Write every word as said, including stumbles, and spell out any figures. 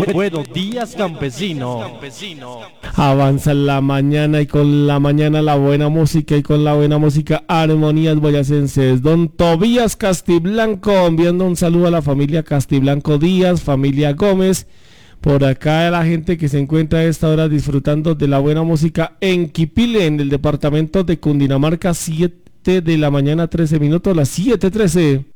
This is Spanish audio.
Buenos días, campesino. Avanza la mañana y con la mañana la buena música y con la buena música armonías boyacenses. Don Tobías Castiblanco enviando un saludo a la familia Castiblanco Díaz, familia Gómez. Por acá la gente que se encuentra a esta hora disfrutando de la buena música en Quipile, en el departamento de Cundinamarca, siete de la mañana, trece minutos, las siete trece.